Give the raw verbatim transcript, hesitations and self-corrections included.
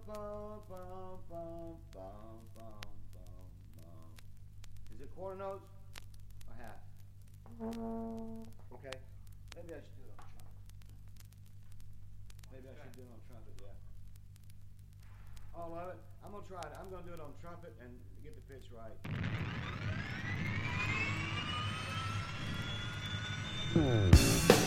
bum, bum, bum, bum, bum, bum, bum. Is it quarter notes or half? Okay. Maybe I should do it on trumpet. Maybe I should do it on trumpet, yeah. All of it? I'm gonna try it. I'm gonna do it on trumpet and get the pitch right. Hmm.